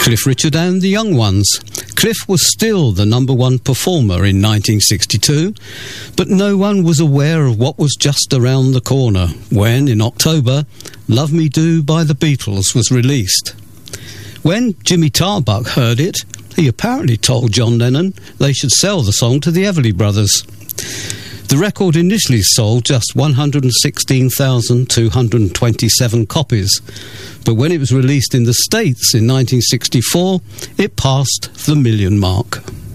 Cliff Richard and the Young Ones. Cliff was still the number one performer in 1962, but no one was aware of what was just around the corner when, in October, Love Me Do by the Beatles was released. When Jimmy Tarbuck heard it, he apparently told John Lennon they should sell the song to the Everly Brothers. The record initially sold just 116,227 copies, but when it was released in the States in 1964, it passed the million mark.